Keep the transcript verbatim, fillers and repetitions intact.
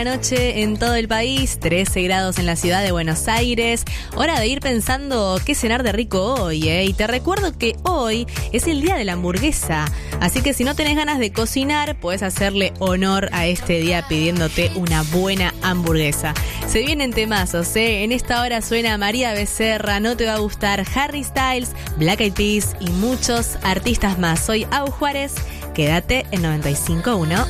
Noche en todo el país, trece grados en la ciudad de Buenos Aires. Hora de ir pensando qué cenar de rico hoy, ¿eh? Y te recuerdo que hoy es el día de la hamburguesa. Así que si no tenés ganas de cocinar, puedes hacerle honor a este día pidiéndote una buena hamburguesa. Se vienen temazos, ¿eh? En esta hora suena María Becerra, No Te Va a Gustar, Harry Styles, Black Eyed Peas y muchos artistas más. Soy Au Juárez, quédate en noventa y cinco punto uno.